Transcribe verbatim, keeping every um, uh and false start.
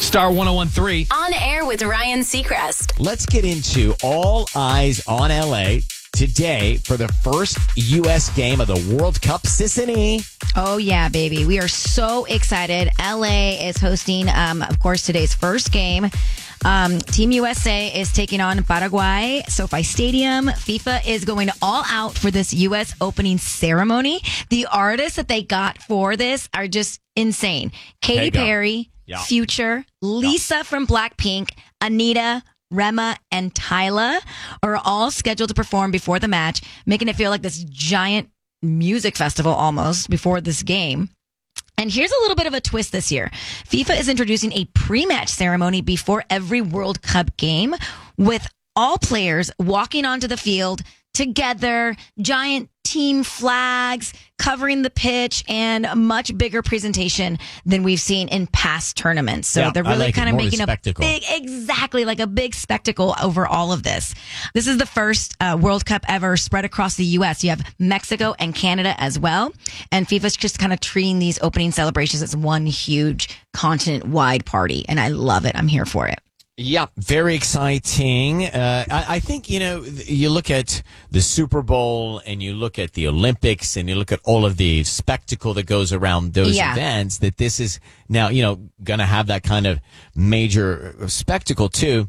Star one oh one three. On air with Ryan Seacrest. Let's get into all eyes on L A today for the first U S game of the World Cup. Sissany. Oh, yeah, baby. We are so excited. L A is hosting, um, of course, today's first game. Um, Team U S A is taking on Paraguay, SoFi Stadium. FIFA is going all out for this U S opening ceremony. The artists that they got for this are just insane. Katy Perry, yeah. Future, Lisa yeah. from Blackpink, Anita, Rema, and Tyla are all scheduled to perform before the match, making it feel like this giant music festival almost before this game. And here's a little bit of a twist this year. FIFA is introducing a pre-match ceremony before every World Cup game with all players walking onto the field together, giant team flags covering the pitch, and a much bigger presentation than we've seen in past tournaments. So yeah, they're really like kind of making a spectacle. big, exactly like a big spectacle over all of this. This is the first uh, World Cup ever spread across the U S. You have Mexico and Canada as well. And FIFA's just kind of treating these opening celebrations as one huge continent-wide party. And I love it. I'm here for it. Yeah, very exciting. Uh, I, I think, you know, you look at the Super Bowl and you look at the Olympics and you look at all of the spectacle that goes around those yeah. events, that this is now, you know, going to have that kind of major spectacle too.